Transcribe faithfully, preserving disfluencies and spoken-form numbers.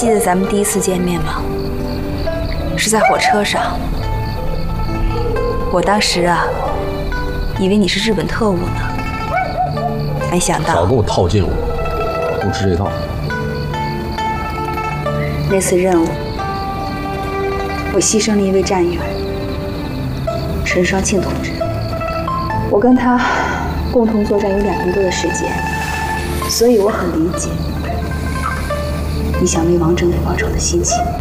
记得咱们第一次见面吗？是在火车上。我当时啊，以为你是日本特务呢，没想到。 少跟我套近乎，不吃这套。 那次任务，我牺牲了一位战友，陈双庆同志。我跟他共同作战有两年多的时间，所以我很理解你想为王政委报仇的心情。